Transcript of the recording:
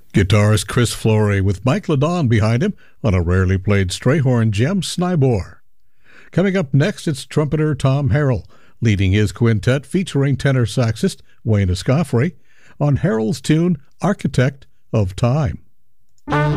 Guitarist Chris Flory with Mike Ladon behind him on a rarely played Strayhorn gem, Snybor. Coming up next, it's trumpeter Tom Harrell leading his quintet featuring tenor saxist Wayne Escoffery on Harrell's tune Architect of Time.